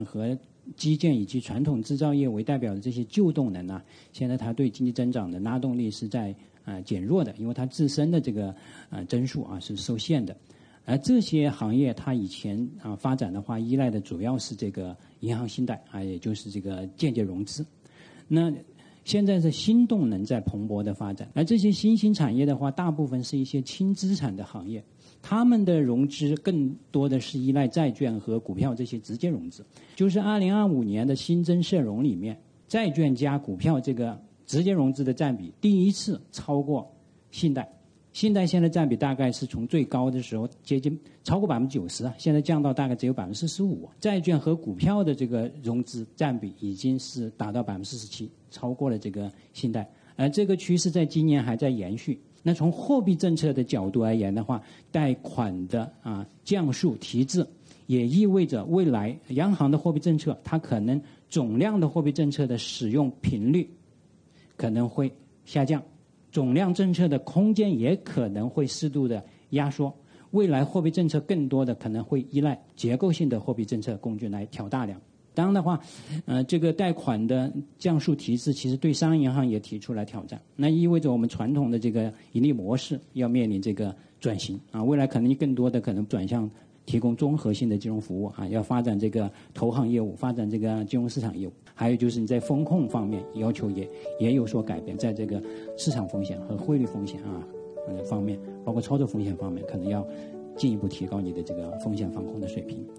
和基建以及传统制造业为代表的这些旧动能啊，现在它对经济增长的拉动力是在减弱的，因为它自身的这个增速啊是受限的。而这些行业它以前发展的话，依赖的主要是这个银行信贷啊，也就是这个间接融资。那现在是新动能在蓬勃的发展，而这些新兴产业的话，大部分是一些轻资产的行业。他们的融资更多的是依赖债券和股票这些直接融资，就是2025年的新增社融里面，债券加股票这个直接融资的占比第一次超过信贷。信贷现在占比大概是从最高的时候接近超过90%啊，现在降到大概只有45%。债券和股票的这个融资占比已经是达到47%，超过了这个信贷，而这个趋势在今年还在延续。那从货币政策的角度而言的话，贷款的降速提质，也意味着未来央行的货币政策，它可能总量的货币政策的使用频率可能会下降，总量政策的空间也可能会适度的压缩。未来货币政策更多的可能会依赖结构性的货币政策工具来调大量。当然的话，这个贷款的降速提质其实对商业银行也提出来挑战，那意味着我们传统的这个盈利模式要面临这个转型啊，未来可能更多的可能转向提供综合性的金融服务啊，要发展这个投行业务，发展这个金融市场业务，还有就是你在风控方面要求也有所改变，在这个市场风险和汇率风险方面，包括操作风险方面，可能要进一步提高你的这个风险防控的水平。